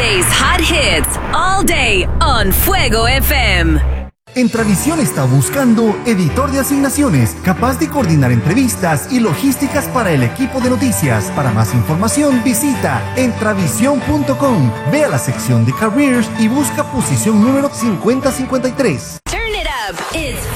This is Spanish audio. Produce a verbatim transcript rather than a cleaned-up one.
Today's hot hits all day on Fuego F M. Entravisión está buscando editor de asignaciones capaz de coordinar entrevistas y logísticas para el equipo de noticias. Para más información visita entravisión punto com. Ve a la sección de Careers y busca posición número cincuenta cincuenta y tres. Turn it up. It's